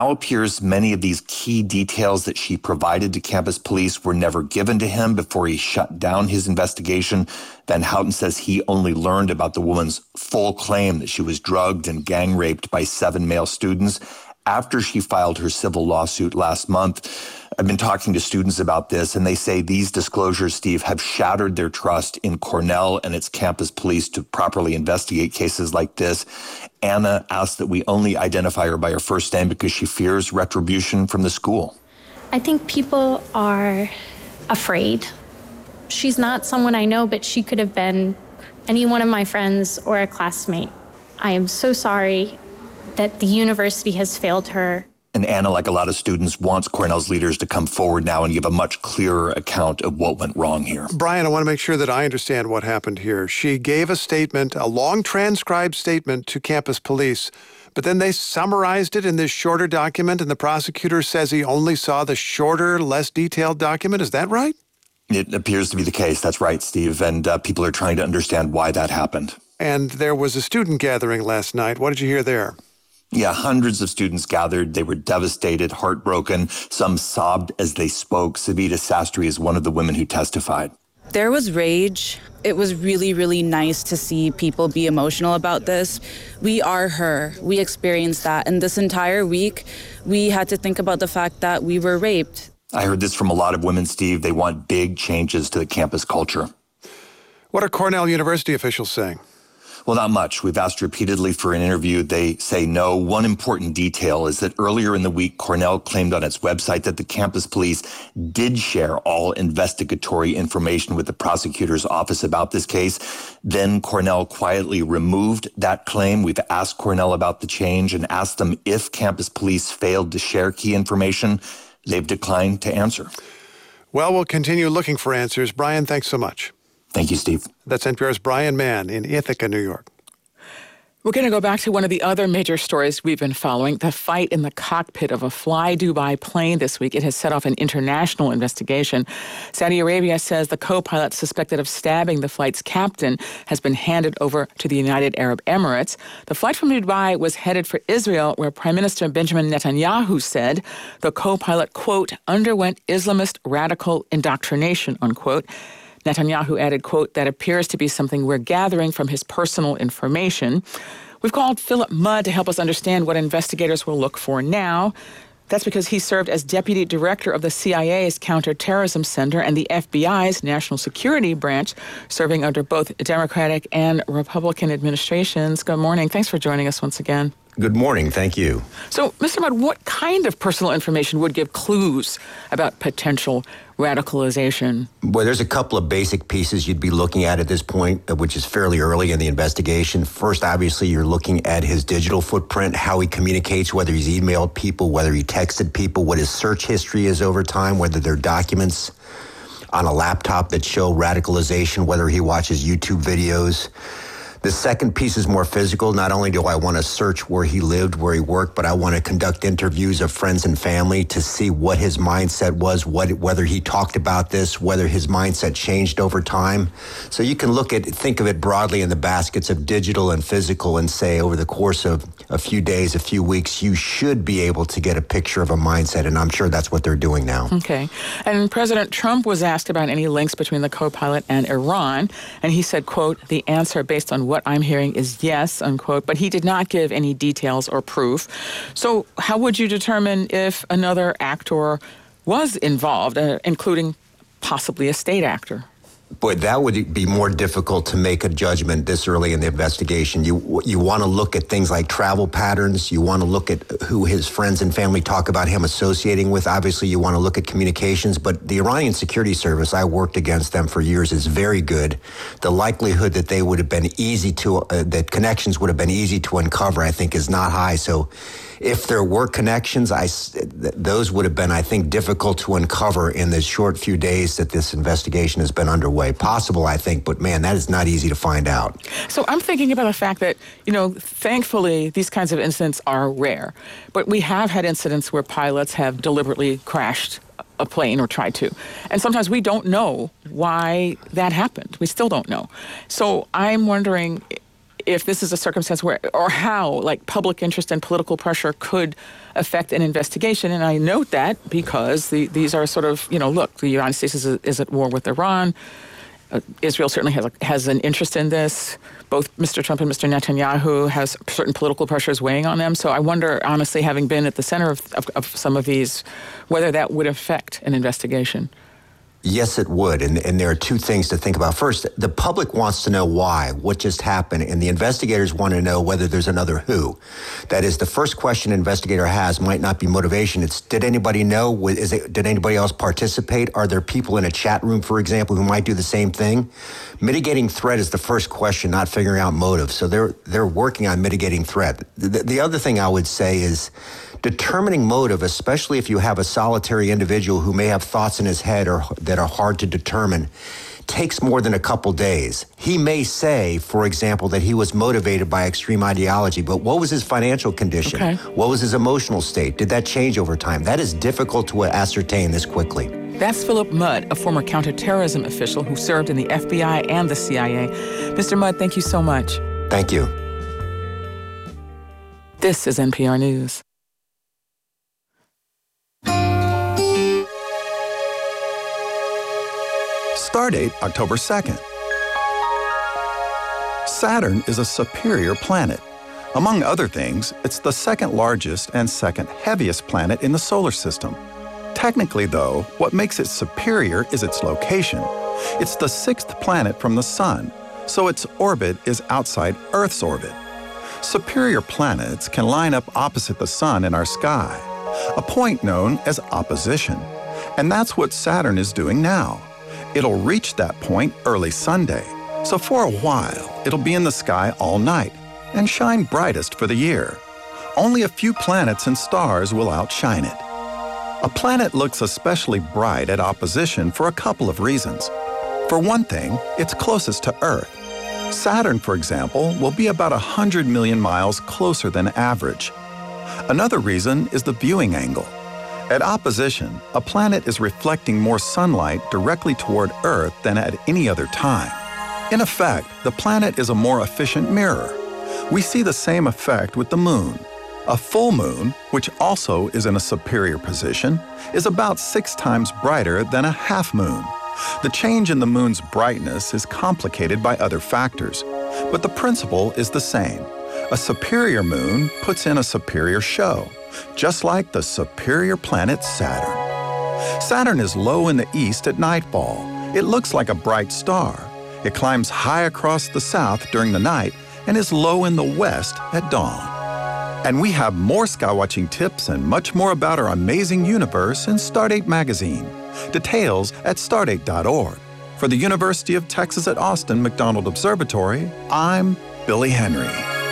Now appears many of these key details that she provided to campus police were never given to him before he shut down his investigation. Van Houten says he only learned about the woman's full claim that she was drugged and gang raped by 7 male students after she filed her civil lawsuit last month. I've been talking to students about this, and they say these disclosures, Steve, have shattered their trust in Cornell and its campus police to properly investigate cases like this. Anna asked that we only identify her by her first name because she fears retribution from the school. I think people are afraid. She's not someone I know, but she could have been any one of my friends or a classmate. I am so sorry that the university has failed her. And Anna, like a lot of students, wants Cornell's leaders to come forward now and give a much clearer account of what went wrong here. Brian, I want to make sure that I understand what happened here. She gave a statement, a long transcribed statement to campus police, but then they summarized it in this shorter document, and the prosecutor says he only saw the shorter, less detailed document. Is that right? It appears to be the case. That's right, Steve. And people are trying to understand why that happened. And there was a student gathering last night. What did you hear there? Yeah, hundreds of students gathered. They were devastated, heartbroken. Some sobbed as they spoke. Savita Sastry is one of the women who testified. There was rage. It was really, really nice to see people be emotional about this. We are her. We experienced that. And this entire week, we had to think about the fact that we were raped. I heard this from a lot of women, Steve. They want big changes to the campus culture. What are Cornell University officials saying? Well, not much. We've asked repeatedly for an interview. They say no. One important detail is that earlier in the week, Cornell claimed on its website that the campus police did share all investigatory information with the prosecutor's office about this case. Then Cornell quietly removed that claim. We've asked Cornell about the change and asked them if campus police failed to share key information. They've declined to answer. Well, we'll continue looking for answers. Brian, thanks so much. Thank you, Steve. That's NPR's Brian Mann in Ithaca, New York. We're going to go back to one of the other major stories we've been following, the fight in the cockpit of a Fly Dubai plane this week. It has set off an international investigation. Saudi Arabia says the co-pilot suspected of stabbing the flight's captain has been handed over to the United Arab Emirates. The flight from Dubai was headed for Israel, where Prime Minister Benjamin Netanyahu said the co-pilot, quote, underwent Islamist radical indoctrination, unquote. Netanyahu added, quote, that appears to be something we're gathering from his personal information. We've called Philip Mudd to help us understand what investigators will look for now. That's because he served as deputy director of the CIA's Counterterrorism Center and the FBI's National Security Branch, serving under both Democratic and Republican administrations. Good morning. Thanks for joining us once again. Good morning. Thank you. So, Mr. Mudd, what kind of personal information would give clues about potential radicalization? Well, there's a couple of basic pieces you'd be looking at this point, which is fairly early in the investigation. First, obviously, you're looking at his digital footprint, how he communicates, whether he's emailed people, whether he texted people, what his search history is over time, whether there are documents on a laptop that show radicalization, whether he watches YouTube videos. The second piece is more physical. Not only do I want to search where he lived, where he worked, but I want to conduct interviews of friends and family to see what his mindset was, whether he talked about this, whether his mindset changed over time. So you can think of it broadly in the baskets of digital and physical and say over the course of a few days, a few weeks, you should be able to get a picture of a mindset. And I'm sure that's what they're doing now. Okay. And President Trump was asked about any links between the co-pilot and Iran. And he said, quote, the answer based on what I'm hearing is yes, unquote, but he did not give any details or proof. So how would you determine if another actor was involved, including possibly a state actor? Boy, that would be more difficult to make a judgment this early in the investigation. You want to look at things like travel patterns. You want to look at who his friends and family talk about him associating with. Obviously, you want to look at communications. But the Iranian Security Service, I worked against them for years, is very good. The likelihood that they would have been that connections would have been easy to uncover, I think, is not high. So if there were connections, those would have been, I think, difficult to uncover in the short few days that this investigation has been underway. Possible, I think, but man, that is not easy to find out. So I'm thinking about the fact that, thankfully, these kinds of incidents are rare. But we have had incidents where pilots have deliberately crashed a plane or tried to. And sometimes we don't know why that happened. We still don't know. So I'm wondering if this is a circumstance where, or how, like, public interest and political pressure could affect an investigation? And I note that because these are sort of, look, the United States is at war with Iran. Israel certainly has an interest in this. Both Mr. Trump and Mr. Netanyahu has certain political pressures weighing on them. So I wonder, honestly, having been at the center of some of these, whether that would affect an investigation. Yes, it would. And there are two things to think about. First, the public wants to know why, what just happened, and the investigators want to know whether there's another who. That is, the first question an investigator has might not be motivation. It's, did anybody know? Did anybody else participate? Are there people in a chat room, for example, who might do the same thing? Mitigating threat is the first question, not figuring out motive. So they're working on mitigating threat. The other thing I would say is, determining motive, especially if you have a solitary individual who may have thoughts in his head or that are hard to determine, takes more than a couple days. He may say, for example, that he was motivated by extreme ideology, but what was his financial condition? Okay. What was his emotional state? Did that change over time? That is difficult to ascertain this quickly. That's Philip Mudd, a former counterterrorism official who served in the FBI and the CIA. Mr. Mudd, thank you so much. Thank you. This is NPR News. Stardate October 2nd. Saturn is a superior planet. Among other things, it's the second largest and second heaviest planet in the solar system. Technically, though, what makes it superior is its location. It's the sixth planet from the Sun, so its orbit is outside Earth's orbit. Superior planets can line up opposite the Sun in our sky, a point known as opposition. And that's what Saturn is doing now. It'll reach that point early Sunday, so for a while, it'll be in the sky all night and shine brightest for the year. Only a few planets and stars will outshine it. A planet looks especially bright at opposition for a couple of reasons. For one thing, it's closest to Earth. Saturn, for example, will be about 100 million miles closer than average. Another reason is the viewing angle. At opposition, a planet is reflecting more sunlight directly toward Earth than at any other time. In effect, the planet is a more efficient mirror. We see the same effect with the moon. A full moon, which also is in a superior position, is about 6 times brighter than a half moon. The change in the moon's brightness is complicated by other factors, but the principle is the same. A superior moon puts in a superior show, just like the superior planet Saturn. Saturn is low in the east at nightfall. It looks like a bright star. It climbs high across the south during the night and is low in the west at dawn. And we have more skywatching tips and much more about our amazing universe in Stardate magazine. Details at stardate.org. For the University of Texas at Austin McDonald Observatory, I'm Billy Henry.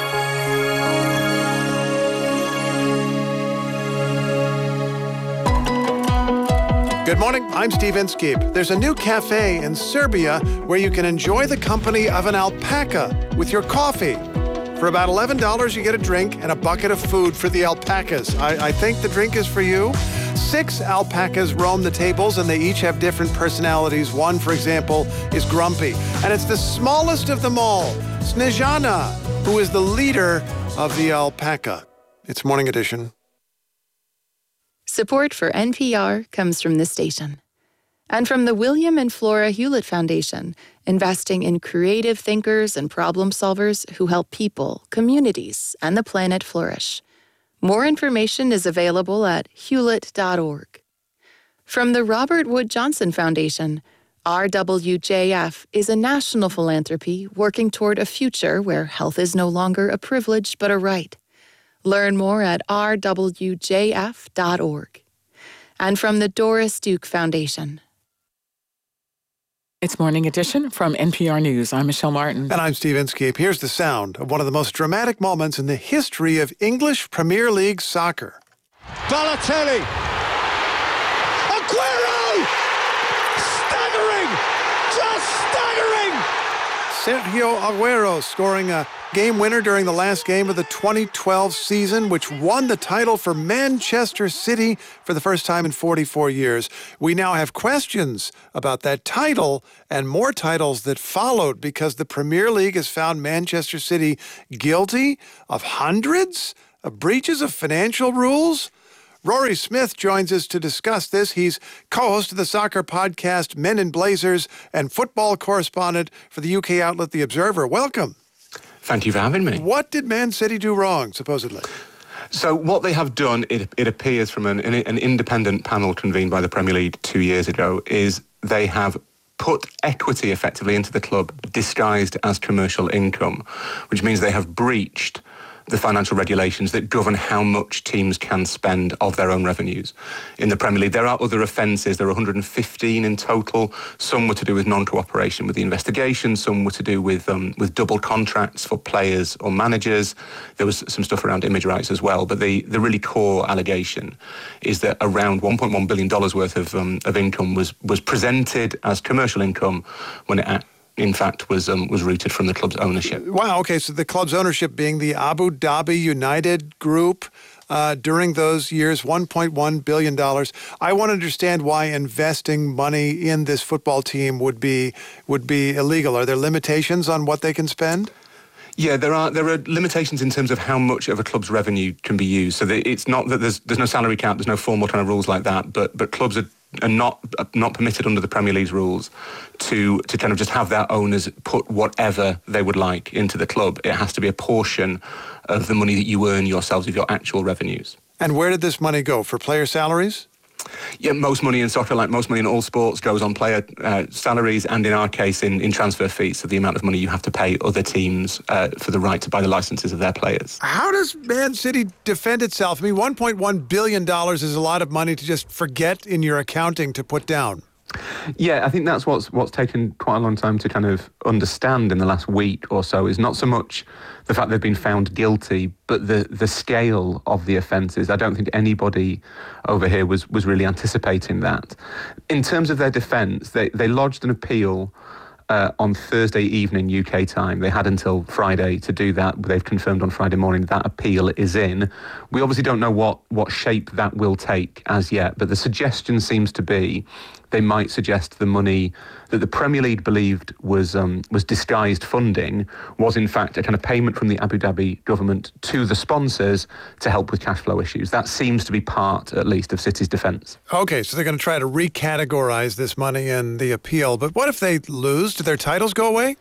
Good morning, I'm Steve Inskeep. There's a new cafe in Serbia where you can enjoy the company of an alpaca with your coffee. For about $11, you get a drink and a bucket of food for the alpacas. I think the drink is for you. 6 alpacas roam the tables, and they each have different personalities. One, for example, is grumpy. And it's the smallest of them all, Snezhana, who is the leader of the alpaca. It's Morning Edition. Support for NPR comes from this station and from the William and Flora Hewlett Foundation, investing in creative thinkers and problem solvers who help people, communities, and the planet flourish. More information is available at hewlett.org. From the Robert Wood Johnson Foundation, RWJF is a national philanthropy working toward a future where health is no longer a privilege but a right. Learn more at rwjf.org. And from the Doris Duke Foundation. It's Morning Edition from NPR News. I'm Michelle Martin. And I'm Steve Inskeep. Here's the sound of one of the most dramatic moments in the history of English Premier League soccer. Balotelli! Aguero! Staggering! Just staggering! Sergio Aguero scoring a game winner during the last game of the 2012 season, which won the title for Manchester City for the first time in 44 years. We now have questions about that title and more titles that followed because the Premier League has found Manchester City guilty of hundreds of breaches of financial rules. Rory Smith joins us to discuss this. He's co-host of the soccer podcast Men in Blazers and football correspondent for the UK outlet The Observer. Welcome. Thank you for having me. What did Man City do wrong, supposedly? So what they have done, it appears from an independent panel convened by the Premier League 2 years ago, is they have put equity effectively into the club disguised as commercial income, which means they have breached the financial regulations that govern how much teams can spend of their own revenues. In the Premier League, there are other offences. There are 115 in total. Some were to do with non-cooperation with the investigation. Some were to do with double contracts for players or managers. There was some stuff around image rights as well. But the really core allegation is that around $1.1 billion worth of income was presented as commercial income when it in fact, was rooted from the club's ownership. Wow, okay, so the club's ownership being the Abu Dhabi United Group during those years, $1.1 billion. I want to understand why investing money in this football team would be illegal. Are there limitations on what they can spend? Yeah, there are limitations in terms of how much of a club's revenue can be used. So it's not that there's no salary cap, there's no formal kind of rules like that, but clubs are not permitted under the Premier League's rules to kind of just have their owners put whatever they would like into the club. It has to be a portion of the money that you earn yourselves of your actual revenues. And where did this money go? For player salaries? Yeah, most money in soccer, like most money in all sports, goes on player salaries and, in our case, in transfer fees, so the amount of money you have to pay other teams for the right to buy the licenses of their players. How does Man City defend itself? I mean, $1.1 billion is a lot of money to just forget in your accounting to put down. Yeah, I think that's what's taken quite a long time to kind of understand in the last week or so, is not so much the fact they've been found guilty, but the scale of the offences. I don't think anybody over here was really anticipating that. In terms of their defence, they lodged an appeal on Thursday evening UK time. They had until Friday to do that. They've confirmed on Friday morning that appeal is in. We obviously don't know what shape that will take as yet, but the suggestion seems to be they might suggest the money that the Premier League believed was disguised funding was in fact a kind of payment from the Abu Dhabi government to the sponsors to help with cash flow issues. That seems to be part, at least, of City's defence. Okay, so they're going to try to recategorize this money in the appeal. But what if they lose? Do their titles go away?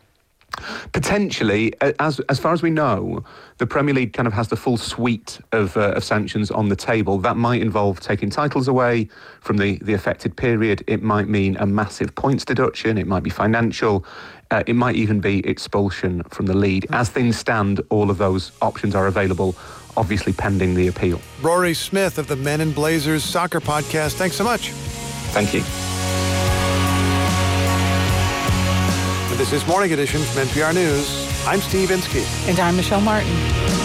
Potentially, as far as we know, the Premier League kind of has the full suite of sanctions on the table. That might involve taking titles away from the affected period. It might mean a massive points deduction. It might be financial. It might even be expulsion from the league. As things stand, all of those options are available, obviously pending the appeal. Rory Smith of the Men in Blazers soccer podcast. Thanks so much. Thank you. This is Morning Edition from NPR News. I'm Steve Inskeep. And I'm Michelle Martin.